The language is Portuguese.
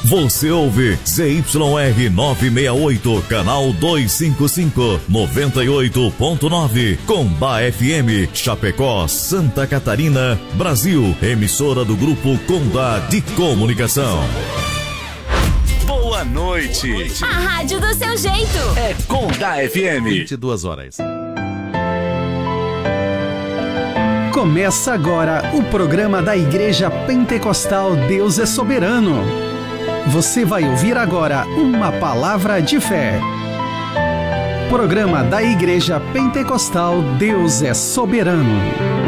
Você ouve ZYR 968, canal 255, 98.9, Condá FM, Chapecó, Santa Catarina, Brasil. Emissora do Grupo Condá de Comunicação. Boa noite. A rádio do seu jeito. É Condá FM. 22 horas. Começa agora o programa da Igreja Pentecostal Deus é Soberano. Você vai ouvir agora uma palavra de fé. Programa da Igreja Pentecostal Deus é Soberano.